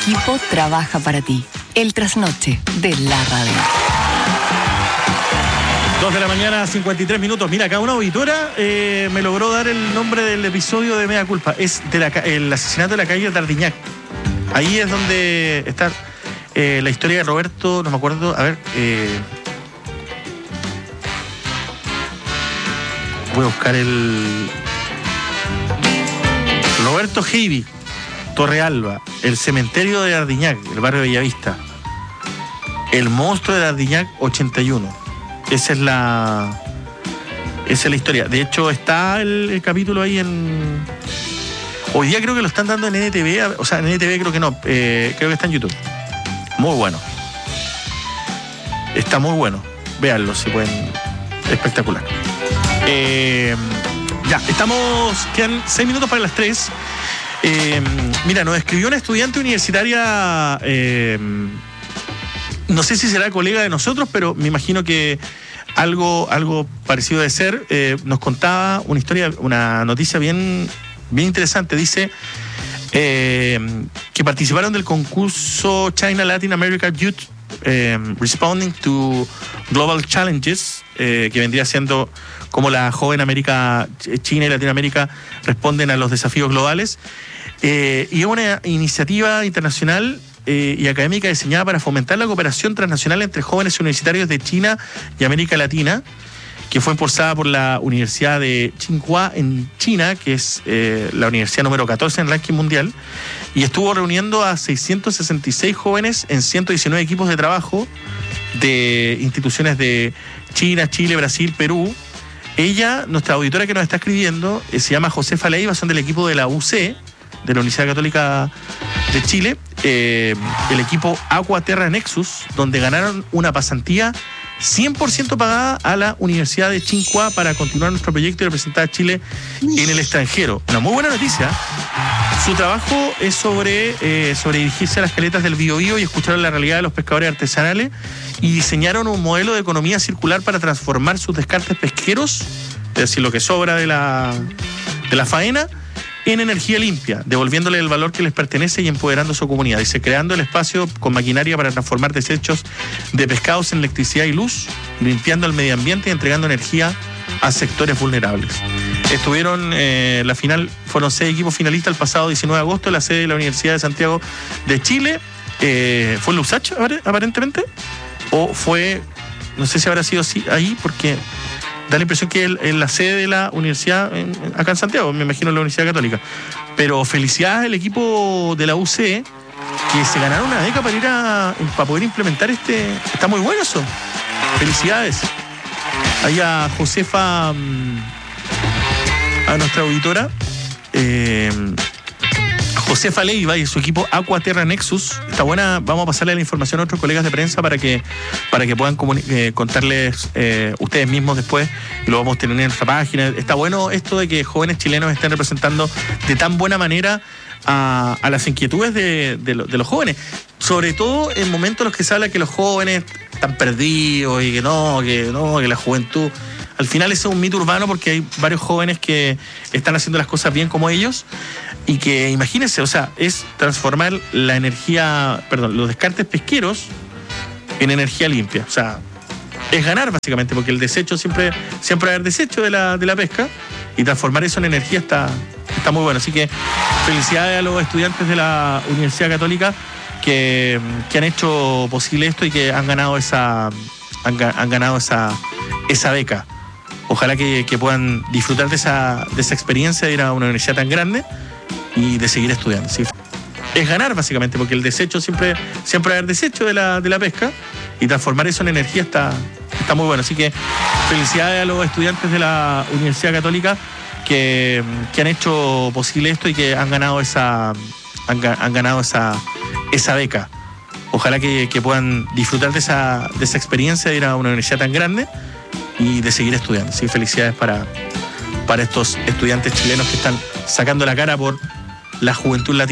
equipo trabaja para ti. El trasnoche de la radio. 2 de la mañana, 53 minutos. Mira, acá una auditora me logró dar el nombre del episodio de Mea Culpa. Es el asesinato de la calle Dardignac. Ahí es donde está la historia de Roberto, no me acuerdo, a ver... voy a buscar el... Roberto Heiby, Torrealba, el cementerio de Dardignac, el barrio de Bellavista. El monstruo de Dardignac 81. Esa es la historia. De hecho, está el capítulo ahí en... Hoy día creo que lo están dando en NTV, o sea, en NTV creo que no, creo que está en YouTube. Muy bueno. Está muy bueno. Véanlo, si pueden. Espectacular. Ya, quedan 6 minutos para las 3. Mira, nos escribió una estudiante universitaria... no sé si será colega de nosotros, pero me imagino que algo parecido de ser. Nos contaba una noticia bien interesante. Dice que participaron del concurso China Latin America Youth Responding to Global Challenges, que vendría siendo como la joven América, China y Latinoamérica responden a los desafíos globales. Y es una iniciativa internacional y académica diseñada para fomentar la cooperación transnacional entre jóvenes universitarios de China y América Latina, que fue impulsada por la Universidad de Tsinghua en China, que es la universidad número 14 en el ranking mundial, y estuvo reuniendo a 666 jóvenes en 119 equipos de trabajo de instituciones de China, Chile, Brasil, Perú. Ella, nuestra auditora que nos está escribiendo, se llama Josefa Leiva, son del equipo de la UC, de la Universidad Católica de Chile, el equipo Aqua Terra Nexus, donde ganaron una pasantía 100% pagada a la Universidad de Tsinghua para continuar nuestro proyecto y representar a Chile en el extranjero. Una muy buena noticia. Su trabajo es sobre dirigirse a las caletas del Biobío y escuchar la realidad de los pescadores artesanales, y diseñaron un modelo de economía circular para transformar sus descartes pesqueros, es decir, lo que sobra de la faena, en energía limpia, devolviéndole el valor que les pertenece y empoderando a su comunidad. Dice, creando el espacio con maquinaria para transformar desechos de pescados en electricidad y luz, limpiando el medio ambiente y entregando energía a sectores vulnerables. Estuvieron, la final, fueron 6 equipos finalistas el pasado 19 de agosto en la sede de la Universidad de Santiago de Chile. ¿Fue en Lusach, aparentemente? O fue, no sé si habrá sido así ahí, porque... da la impresión que en la sede de la universidad, acá en Santiago, me imagino en la Universidad Católica. Pero felicidades al equipo de la UC, que se ganaron una beca para poder implementar Está muy bueno eso. Felicidades. Ahí a Josefa, a nuestra auditora, Josefa Leiva y su equipo Aqua Terra Nexus. Está buena, vamos a pasarle la información a otros colegas de prensa para que puedan contarles ustedes mismos después, y lo vamos a tener en nuestra página. Está bueno esto de que jóvenes chilenos estén representando de tan buena manera a las inquietudes de los jóvenes, sobre todo en momentos en los que se habla que los jóvenes están perdidos y que la juventud... Al final ese es un mito urbano, porque hay varios jóvenes que están haciendo las cosas bien como ellos, y que, imagínense, o sea, es transformar los descartes pesqueros en energía limpia. O sea, es ganar básicamente, porque el desecho siempre va a haber desecho de la pesca, y transformar eso en energía está muy bueno. Así que felicidades a los estudiantes de la Universidad Católica que han hecho posible esto y que han ganado esa beca. Ojalá que puedan disfrutar de esa experiencia de ir a una universidad tan grande y de seguir estudiando. ¿Sí? Es ganar básicamente, porque el desecho siempre va a haber desecho de la pesca, y transformar eso en energía está muy bueno. Así que felicidades a los estudiantes de la Universidad Católica que han hecho posible esto y que han ganado esa beca. Ojalá que puedan disfrutar de esa experiencia de ir a una universidad tan grande y de seguir estudiando. ¿Sí? Felicidades para estos estudiantes chilenos que están sacando la cara por la juventud latina.